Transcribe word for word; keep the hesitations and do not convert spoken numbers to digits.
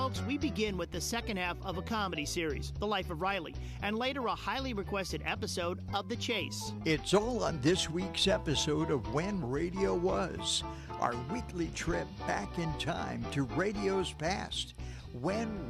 folks, we begin with the second half of a comedy series, The Life of Riley, and later a highly requested episode of The Chase. It's all on this week's episode of When Radio Was, our weekly trip back in time to radio's past. When